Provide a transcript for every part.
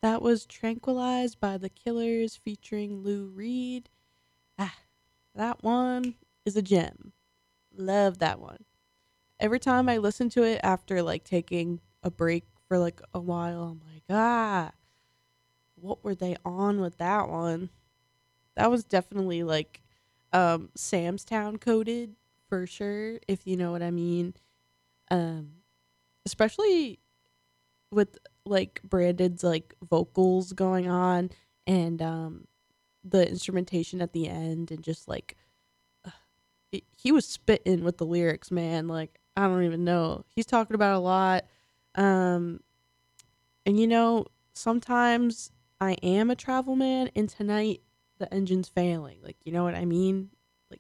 That was Tranquilized by The Killers featuring Lou Reed. Ah, that one is a gem. Love that one. Every time I listen to it after like taking a break for like a while, I'm like, what were they on with that one? That was definitely like Sam's Town coded for sure, if you know what I mean. Um Especially with like Brandon's like vocals going on and the instrumentation at the end and just like he was spitting with the lyrics, man. Like I don't even know. He's talking about a lot. Um and sometimes I am a travel man and tonight the engine's failing. Like, you know what I mean? Like,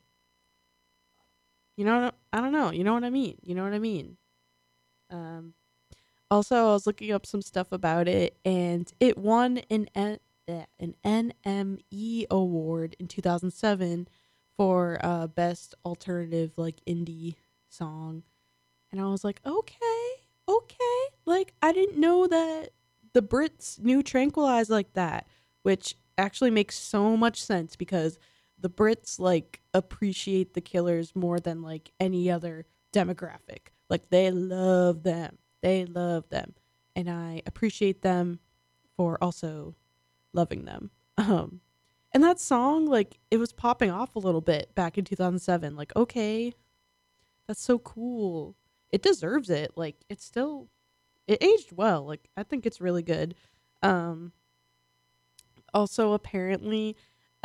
I don't know. You know what I mean? You know what I mean? Um Also, I was looking up some stuff about it, and it won an NME award in 2007 for best alternative like indie song. And I was like, okay, okay. Like I didn't know that the Brits knew Tranquilize like that, which actually makes so much sense because the Brits like appreciate the Killers more than like any other demographic. Like they love them. They love them. And I appreciate them for also loving them. And that song, like, it was popping off a little bit back in 2007. Like, okay, that's so cool. It deserves it. Like, it aged well. Like, I think it's really good. Um, Also, apparently,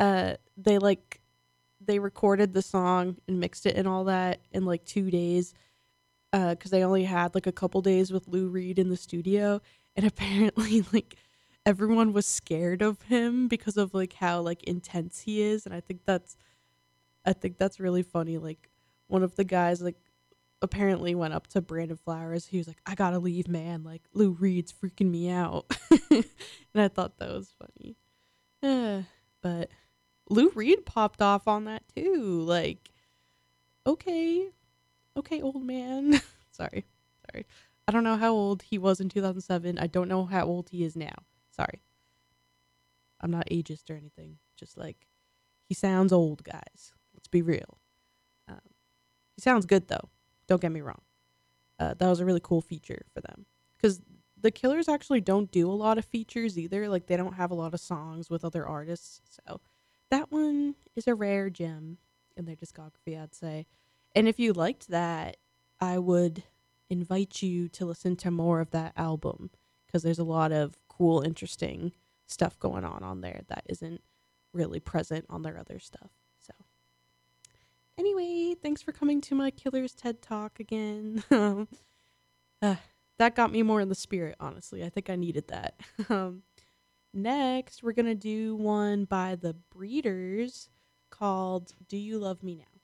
they recorded the song and mixed it and all that in like 2 days because they only had like a couple days with Lou Reed in the studio, and apparently like everyone was scared of him because of like how like intense he is, and I think that's really funny. Like one of the guys like apparently went up to Brandon Flowers. He was like, "I gotta leave, man. Like Lou Reed's freaking me out," and I thought that was funny. But Lou Reed popped off on that too. Like, okay, okay, old man. Sorry, sorry. I don't know how old he was in 2007. I don't know how old he is now. Sorry. I'm not ageist or anything. Just like, he sounds old, guys. Let's be real. Um, he sounds good, though. Don't get me wrong. That was a really cool feature for them. Because the Killers actually don't do a lot of features either. Like, they don't have a lot of songs with other artists. So, that one is a rare gem in their discography, I'd say. And if you liked that, I would invite you to listen to more of that album because there's a lot of cool, interesting stuff going on there that isn't really present on their other stuff. So, anyway, thanks for coming to my Killers TED Talk again. uh, that got me more in the spirit, honestly. I think I needed that. um, Next, we're going to do one by the Breeders called Do You Love Me Now?